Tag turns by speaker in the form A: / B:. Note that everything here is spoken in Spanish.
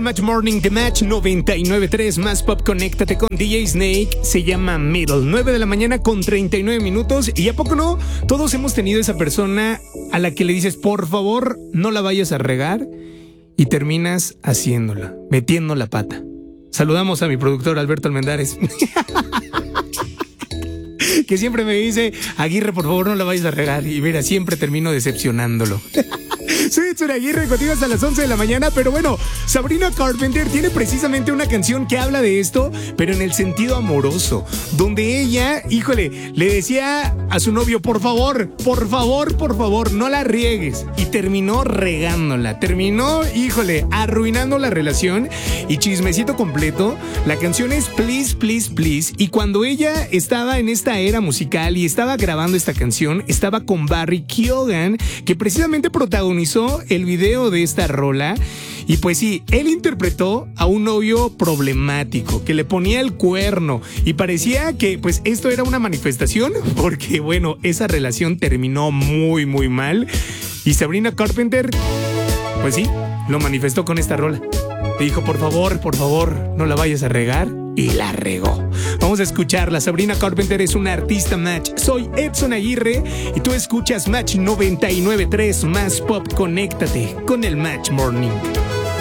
A: Match Morning de Match 99.3 Más Pop. Conéctate con DJ Snake. Se llama Middle. 9 de la mañana con 39 minutos. Y ¿a poco no? Todos hemos tenido esa persona a la que le dices, por favor, no la vayas a regar. Y terminas haciéndola, metiendo la pata. Saludamos a mi productor Alberto Almendares. Que siempre me dice, Aguirre, por favor, no la vayas a regar. Y mira, siempre termino decepcionándolo. Soy Edson Aguirre, contigo hasta las 11 de la mañana. Pero bueno, Sabrina Carpenter tiene precisamente una canción que habla de esto, pero en el sentido amoroso, donde ella, híjole, le decía a su novio, por favor, no la riegues. Y terminó regándola, terminó, híjole, arruinando la relación. Y chismecito completo, la canción es Please, Please, Please. Y cuando ella estaba en esta era musical y estaba grabando esta canción, estaba con Barry Keoghan, que precisamente protagonizó el video de esta rola. Y pues sí, él interpretó a un novio problemático que le ponía el cuerno y parecía que pues esto era una manifestación porque bueno, esa relación terminó muy muy mal y Sabrina Carpenter pues sí, lo manifestó con esta rola. Le dijo, por favor, no la vayas a regar. Y la regó. Vamos a escucharla. Sabrina Carpenter es una artista Match. Soy Edson Aguirre y tú escuchas Match 99.3 Más Pop. Conéctate con el Match Morning.